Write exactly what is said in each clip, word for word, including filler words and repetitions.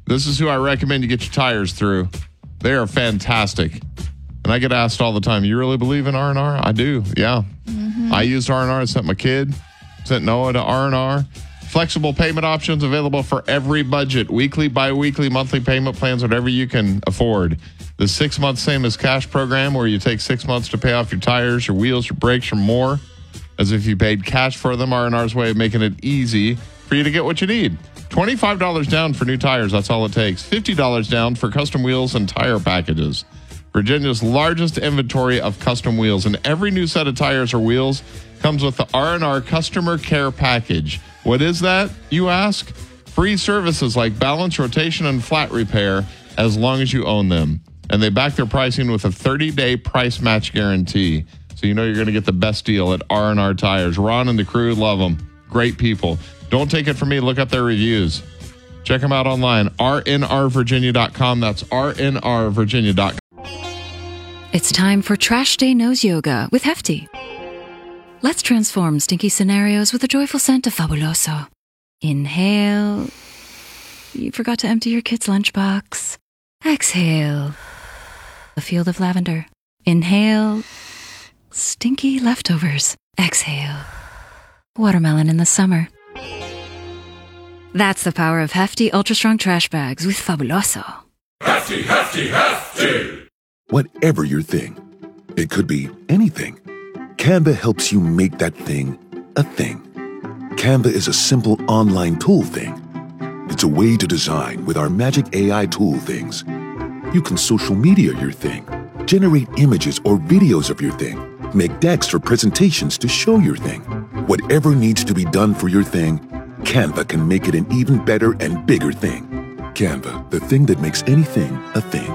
This is who I recommend you get your tires through. They are fantastic. And I get asked all the time, you really believe in R and R? I do, yeah. Mm-hmm. I used R and R. I sent my kid, sent Noah to R and R. Flexible payment options available for every budget. Weekly, bi-weekly, monthly payment plans, whatever you can afford. The six-month same as cash program where you take six months to pay off your tires, your wheels, your brakes, or more. As if you paid cash for them. R and R's way of making it easy for you to get what you need. twenty-five dollars down for new tires. That's all it takes. fifty dollars down for custom wheels and tire packages. Virginia's largest inventory of custom wheels. And every new set of tires or wheels comes with the R and R Customer Care Package. What is that, you ask? Free services like balance, rotation, and flat repair as long as you own them. And they back their pricing with a thirty-day price match guarantee. So you know you're going to get the best deal at R and R Tires. Ron and the crew love them. Great people. Don't take it from me. Look up their reviews. Check them out online. R N R Virginia dot com. That's R N R Virginia dot com. It's time for Trash Day Nose Yoga with Hefty. Let's transform stinky scenarios with a joyful scent of Fabuloso. Inhale. You forgot to empty your kid's lunchbox. Exhale. A field of lavender. Inhale. Stinky leftovers. Exhale. Watermelon in the summer. That's the power of Hefty Ultra Strong Trash Bags with Fabuloso. Hefty, Hefty, Hefty! Whatever your thing, it could be anything. Canva helps you make that thing a thing. Canva is a simple online tool thing. It's a way to design with our magic A I tool things. You can social media your thing, generate images or videos of your thing, make decks for presentations to show your thing. Whatever needs to be done for your thing, Canva can make it an even better and bigger thing. Canva, the thing that makes anything a thing.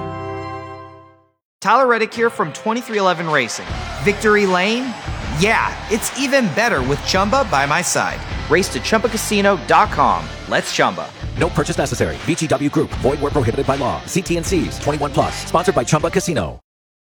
Tyler Reddick here from twenty-three eleven Racing. Victory Lane? Yeah, it's even better with Chumba by my side. Race to Chumba Casino dot com. Let's Chumba. No purchase necessary. V G W Group. Void where prohibited by law. See T and C's. twenty-one plus. Sponsored by Chumba Casino.